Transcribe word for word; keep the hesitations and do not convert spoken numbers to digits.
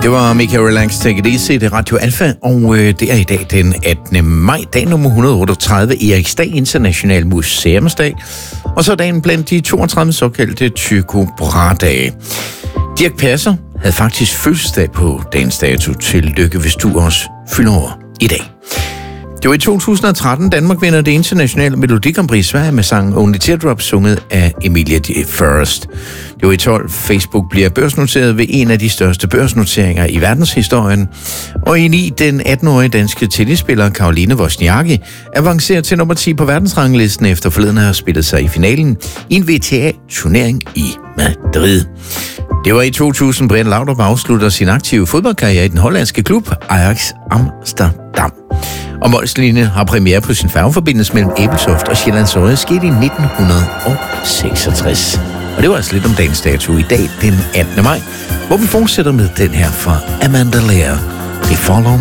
Det var Michael Relax, Take It Easy, det er Radio Alfa, og øh, det er i dag den attende maj, dag nummer et hundrede otteogtredive, Eriksdag, International Museumsdag, og så er dagen blandt de toogtredive såkaldte Tycho Brahe-dage. Dirch Passer havde faktisk fødselsdag på dagens dato. Til lykke, hvis du også fylder år i dag. Det var i to tusind og tretten, Danmark vinder det internationale Melodi Grand Prix i Sverige med sangen Only Teardrops, sunget af Emilia de Forest. Det var i tolv, Facebook bliver børsnoteret ved en af de største børsnoteringer i verdenshistorien. Og i ni, den atten-årige danske tennisspiller Caroline Wozniacki avancerer til nummer ti på verdensranglisten efter forleden at have spillet sig i finalen i en W T A-turnering i Madrid. Det var i to tusind, Brian Laudrup afslutter sin aktive fodboldkarriere i den hollandske klub Ajax Amsterdam. Og Molslinjen har premiere på sin færgeforbindelse mellem Ebeltoft og Sjællands Odde, skete i nitten seksogtres. Og det var altså lidt om dagens dato i dag, den attende maj, hvor vi fortsætter med den her fra Amanda Lear. They follow